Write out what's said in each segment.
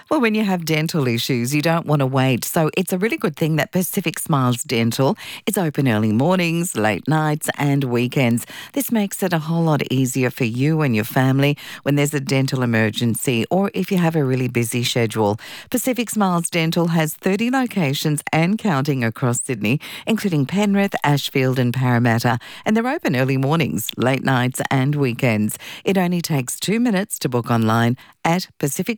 Well, when you have dental issues, you don't want to wait. So it's a really good thing that Pacific Smiles Dental is open early mornings, late nights and weekends. This makes it a whole lot easier for you and your family when there's a dental emergency or if you have a really busy schedule. Pacific Smiles Dental has 30 locations and counting across Sydney, including Penrith, Ashfield and Parramatta. And they're open early mornings, late nights and weekends. It only takes 2 minutes to book online at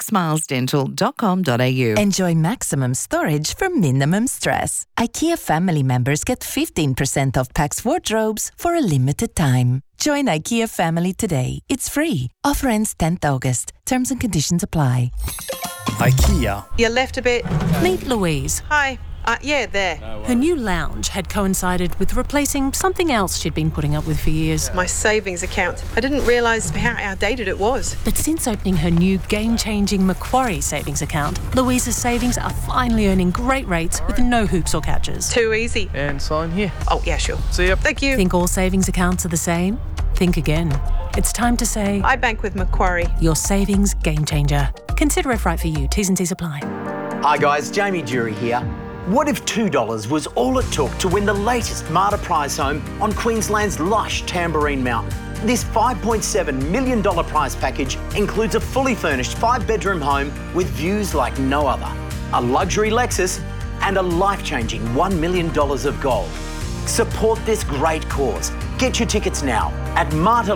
pacificsmilesdental.com.au. Enjoy maximum storage for minimum stress. IKEA family members get 15% off Pax wardrobes for a limited time. Join IKEA family today. It's free. Offer ends 10th August. Terms and conditions apply. IKEA. You left a bit. Meet Louise. Hi. Yeah, there. Her new lounge had coincided with replacing something else she'd been putting up with for years. My savings account. I didn't realise how outdated it was. But since opening her new game-changing Macquarie savings account, Louise's savings are finally earning great rates with no hoops or catches. Too easy. And sign here. Oh, yeah, sure. See ya. Thank you. Think all savings accounts are the same? Think again. It's time to say, I bank with Macquarie. your savings game changer. Consider if right for you. T's and C's apply. Hi guys, Jamie Jury here. What if $2 was all it took to win the latest Marta prize home on Queensland's lush Tamborine Mountain? This $5.7 million prize package includes a fully furnished 5-bedroom home with views like no other, a luxury Lexus and a life-changing $1 million of gold. Support this great cause. Get your tickets now at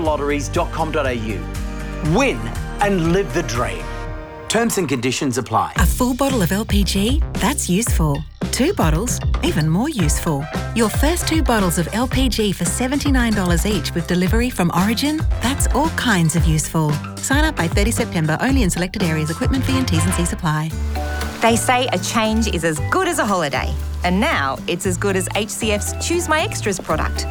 martalotteries.com.au. Win and live the dream. Terms and conditions apply. A full bottle of LPG? That's useful. 2 bottles? Even more useful. Your first 2 bottles of LPG for $79 each with delivery from Origin? That's all kinds of useful. Sign up by 30 September only in selected areas. Equipment fee and T's and C's apply. They say a change is as good as a holiday. And now it's as good as HCF's Choose My Extras product.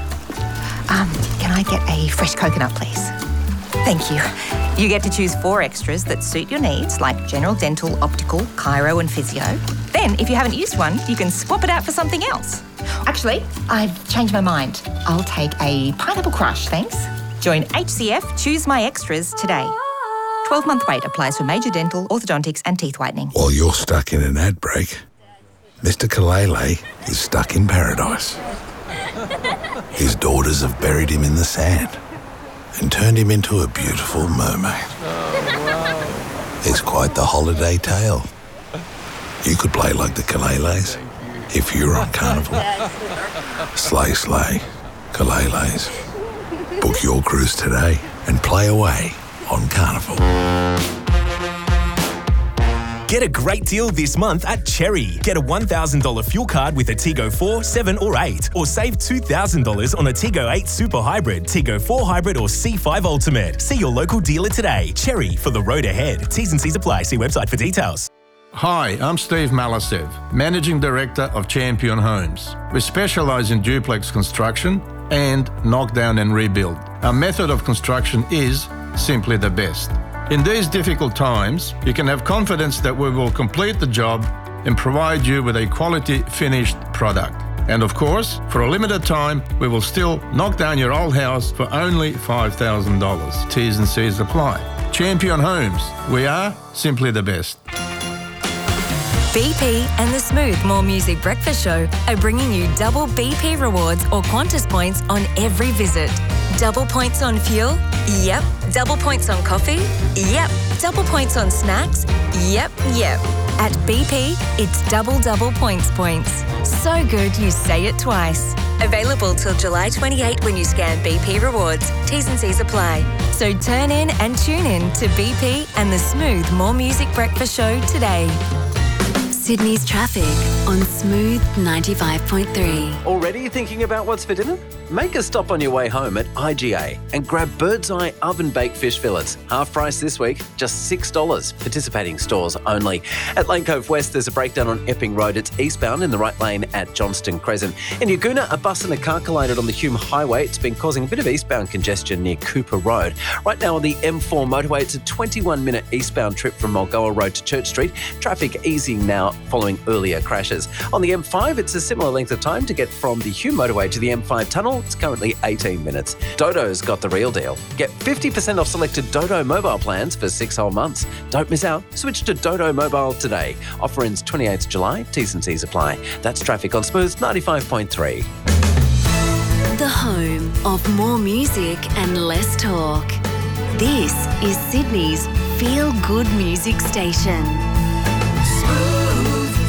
Can I get a fresh coconut, please? Thank you. You get to choose 4 extras that suit your needs, like general dental, optical, chiro and physio. Then, if you haven't used one, you can swap it out for something else. Actually, I've changed my mind. I'll take a pineapple crush, thanks. Join HCF Choose My Extras today. 12-month wait applies for major dental, orthodontics and teeth whitening. While you're stuck in an ad break, Mr. Kalele is stuck in paradise. His daughters have buried him in the sand and turned him into a beautiful mermaid. It's quite the holiday tale. You could play like the Kaleles if you were on Carnival. Slay, slay, Kaleles. Book your cruise today and play away on Carnival. Get a great deal this month at Cherry. Get a $1,000 fuel card with a Tigo 4, 7 or 8. Or save $2,000 on a Tigo 8 Super Hybrid, Tigo 4 Hybrid or C5 Ultimate. See your local dealer today. Cherry, for the road ahead. T's and C's apply. See website for details. Hi, I'm Steve Malasev, Managing Director of Champion Homes. We specialise in duplex construction and knockdown and rebuild. Our method of construction is simply the best. In these difficult times, you can have confidence that we will complete the job and provide you with a quality finished product. And of course, for a limited time, we will still knock down your old house for only $5,000. T's and C's apply. Champion Homes, we are simply the best. BP and the Smooth More Music Breakfast Show are bringing you double BP rewards or Qantas points on every visit. Double points on fuel? Yep. Double points on coffee? Yep. Double points on snacks? Yep. At BP, it's double points. So good you say it twice. Available till July 28 when you scan BP rewards. T's and C's apply. So turn in and tune in to BP and the Smooth More Music Breakfast Show today. Sydney's traffic on Smooth 95.3. Already thinking about what's for dinner? Make a stop on your way home at IGA and grab Bird's Eye oven-baked fish fillets. Half price this week, just $6. Participating stores only. At Lane Cove West, there's a breakdown on Epping Road. It's eastbound in the right lane at Johnston Crescent. In Yagoona, a bus and a car collided on the Hume Highway. It's been causing a bit of eastbound congestion near Cooper Road. Right now on the M4 motorway, it's a 21-minute eastbound trip from Mulgoa Road to Church Street. Traffic easing now following earlier crashes. On the M5, it's a similar length of time to get from the Hume motorway to the M5 tunnel. It's currently 18 minutes. Dodo's got the real deal. Get 50% off selected Dodo mobile plans for 6 whole months. Don't miss out. Switch to Dodo Mobile today. Offer ends 28th July. T's and C's apply. That's traffic on Smooth 95.3. The home of more music and less talk. This is Sydney's Feel Good Music Station. Smooth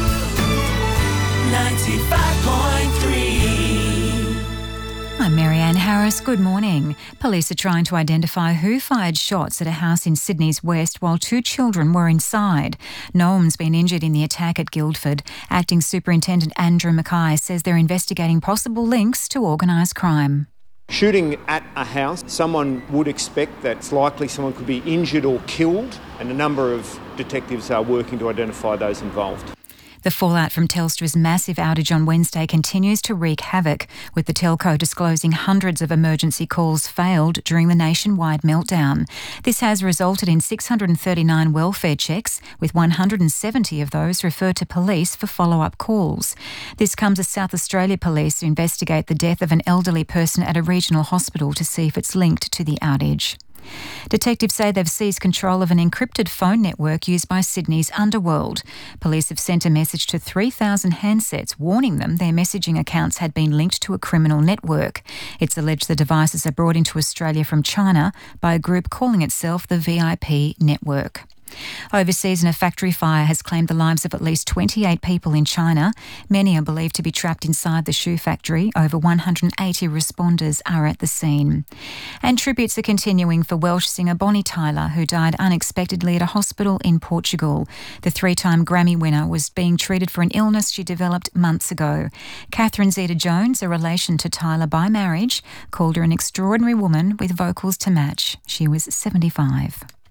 95.3. I'm Marianne Harris. Good morning. Police are trying to identify who fired shots at a house in Sydney's west while 2 children were inside. No one's been injured in the attack at Guildford. Acting Superintendent Andrew Mackay says they're investigating possible links to organised crime. Shooting at a house, someone would expect that it's likely someone could be injured or killed, and a number of detectives are working to identify those involved. The fallout from Telstra's massive outage on Wednesday continues to wreak havoc, with the telco disclosing hundreds of emergency calls failed during the nationwide meltdown. This has resulted in 639 welfare checks, with 170 of those referred to police for follow-up calls. This comes as South Australia Police investigate the death of an elderly person at a regional hospital to see if it's linked to the outage. Detectives say they've seized control of an encrypted phone network used by Sydney's underworld. Police have sent a message to 3,000 handsets warning them their messaging accounts had been linked to a criminal network. It's alleged the devices are brought into Australia from China by a group calling itself the VIP Network. Overseas, a factory fire has claimed the lives of at least 28 people in China. Many are believed to be trapped inside the shoe factory. Over 180 responders are at the scene. And tributes are continuing for Welsh singer Bonnie Tyler, who died unexpectedly at a hospital in Portugal. The 3-time Grammy winner was being treated for an illness she developed months ago. Catherine Zeta-Jones, a relation to Tyler by marriage, called her an extraordinary woman with vocals to match. She was 75.